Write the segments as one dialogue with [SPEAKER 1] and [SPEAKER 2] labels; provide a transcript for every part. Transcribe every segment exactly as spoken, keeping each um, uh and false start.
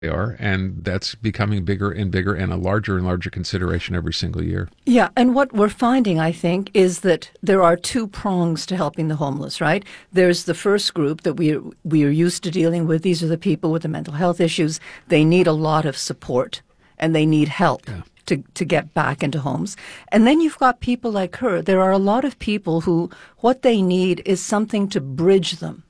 [SPEAKER 1] they are, and that's becoming bigger and bigger and a larger and larger consideration every single year.
[SPEAKER 2] Yeah, and what we're finding, I think, is that there are two prongs to helping the homeless, right? There's the first group that we we are used to dealing with. These are the people with the mental health issues. They need a lot of support, and they need help. Yeah. To, to get back into homes. And then you've got people like her. There are a lot of people who, what they need is something to bridge them.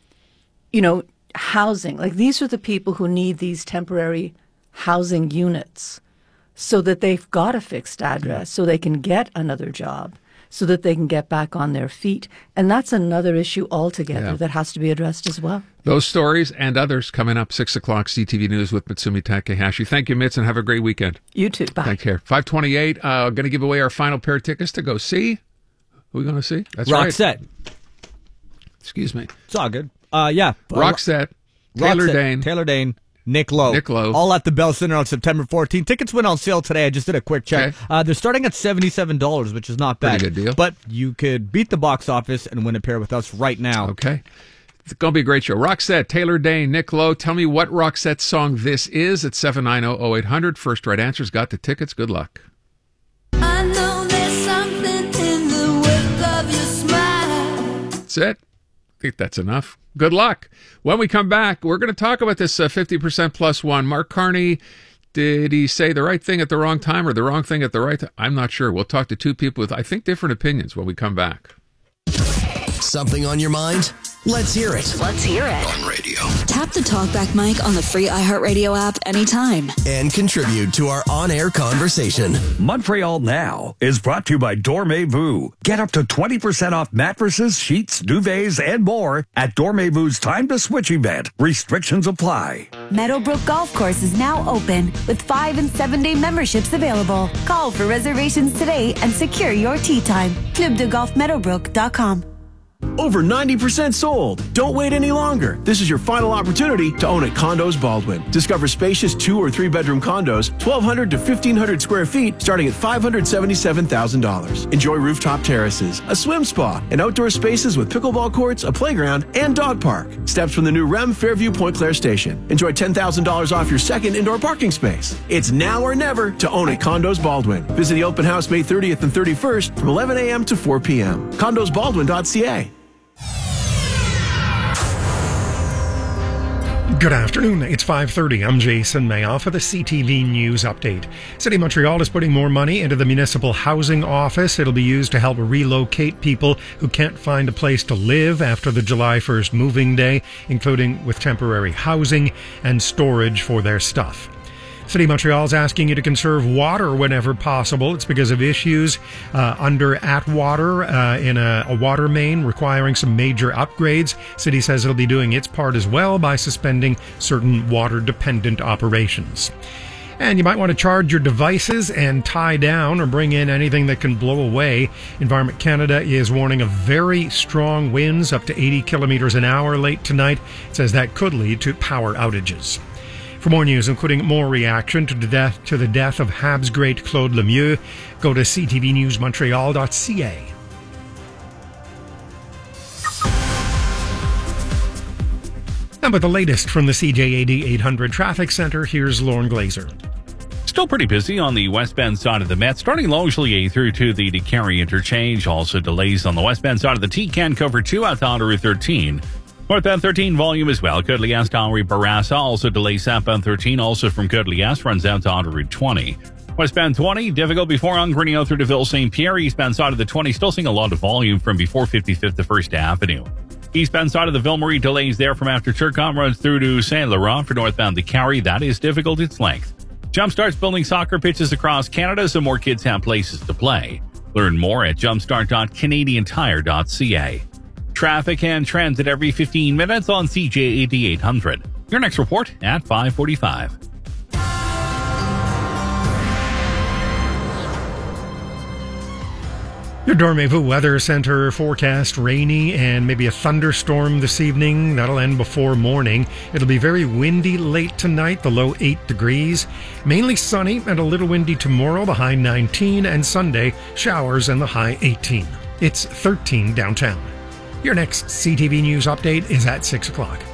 [SPEAKER 2] You know, housing. Like, these are the people who need these temporary housing units so that they've got a fixed address, so they can get another job, so that they can get back on their feet. And that's another issue altogether yeah. that has to be addressed as well.
[SPEAKER 1] Those stories and others coming up, six o'clock, C T V News with Mitsumi Takahashi. Thank you, Mitz, and have a great weekend.
[SPEAKER 2] You too. Bye.
[SPEAKER 1] Take care. five twenty-eight, uh, going to give away our final pair of tickets to go see. Who are we going to see? That's
[SPEAKER 3] Roxette.
[SPEAKER 1] Right. Excuse me.
[SPEAKER 3] It's all good. Uh, yeah.
[SPEAKER 1] Roxette, Taylor
[SPEAKER 3] Roxette,
[SPEAKER 1] Dane.
[SPEAKER 3] Taylor Dane. Nick Lowe.
[SPEAKER 1] Nick Lowe.
[SPEAKER 3] All at the Bell Center on September fourteenth. Tickets went on sale today. I just did a quick check.
[SPEAKER 1] Okay.
[SPEAKER 3] Uh, they're starting at seventy-seven dollars, which is not bad.
[SPEAKER 1] Pretty good deal.
[SPEAKER 3] But you could beat the box office and win a pair with us right now.
[SPEAKER 1] Okay. It's going to be a great show. Roxette, Taylor Dane, Nick Lowe. Tell me what Roxette song this is at seven nine zero, zero eight hundred. First right answer's got the tickets. Good luck.
[SPEAKER 4] I know there's something in the wake of your smile.
[SPEAKER 1] That's it. I think that's enough. Good luck. When we come back, we're going to talk about this uh, fifty percent plus one. Mark Carney, did he say the right thing at the wrong time or the wrong thing at the right time? I'm not sure. We'll talk to two people with, I think, different opinions when we come back.
[SPEAKER 5] Something on your mind? Let's hear it.
[SPEAKER 6] Let's hear it.
[SPEAKER 5] On radio.
[SPEAKER 6] Tap the TalkBack mic on the free iHeartRadio app anytime.
[SPEAKER 5] And contribute to our on-air conversation.
[SPEAKER 7] Montreal Now is brought to you by Dormez-vous. Get up to twenty percent off mattresses, sheets, duvets, and more at Dormez-vou's Time to Switch event. Restrictions apply.
[SPEAKER 8] Meadowbrook Golf Course is now open with five and seven day memberships available. Call for reservations today and secure your tee time. club de golf meadowbrook dot com.
[SPEAKER 9] Over ninety percent sold. Don't wait any longer. This is your final opportunity to own at Condos Baldwin. Discover spacious two or three bedroom condos, twelve hundred to fifteen hundred square feet, starting at five hundred seventy-seven thousand dollars. Enjoy rooftop terraces, a swim spa, and outdoor spaces with pickleball courts, a playground, and dog park. Steps from the new R E M Fairview Point Claire station. Enjoy ten thousand dollars off your second indoor parking space. It's now or never to own at Condos Baldwin. Visit the open house May thirtieth and thirty-first from eleven a.m. to four p.m. condos baldwin dot c a.
[SPEAKER 10] Good afternoon. It's five thirty. I'm Jason Mayoff for the C T V News Update. City of Montreal is putting more money into the Municipal Housing Office. It'll be used to help relocate people who can't find a place to live after the July first moving day, including with temporary housing and storage for their stuff. City of Montreal is asking you to conserve water whenever possible. It's because of issues uh, under Atwater uh, in a, a water main requiring some major upgrades. City says it'll be doing its part as well by suspending certain water-dependent operations. And you might want to charge your devices and tie down or bring in anything that can blow away. Environment Canada is warning of very strong winds up to eighty kilometers an hour late tonight. It says that could lead to power outages. For more news, including more reaction to the death to the death of Habs great Claude Lemieux, go to c t v news montreal dot c a. And with the latest from the C J A D eight hundred Traffic Center, here's Lauren Glazer.
[SPEAKER 11] Still pretty busy on the westbound side of the Met, starting Longueuil through to the DeCarry interchange. Also delays on the westbound side of the T-Can cover two out on Route thirteen. Northbound thirteen volume as well. Courtlias to Henri Bourassa. Also delays southbound thirteen. Also from Courtlias runs out to Route twenty. Westbound twenty, difficult before Ungrignon through to Ville Saint Pierre. Eastbound side of the twenty, still seeing a lot of volume from before fifty-fifth to First Avenue. Eastbound side of the Ville Marie, delays there from after Turcotte runs through to Saint Laurent for northbound DeCarry. That is difficult its length. Jumpstart's building soccer pitches across Canada so more kids have places to play. Learn more at jumpstart dot canadian tire dot c a. Traffic and transit every fifteen minutes on C J A D eight hundred. Your next report at five forty-five.
[SPEAKER 10] Your Dormez-vous Weather Center forecast: rainy and maybe a thunderstorm this evening. That'll end before morning. It'll be very windy late tonight, the low eight degrees. Mainly sunny and a little windy tomorrow, the high nineteen. And Sunday, showers and the high eighteen. It's thirteen downtown. Your next C T V News update is at six o'clock.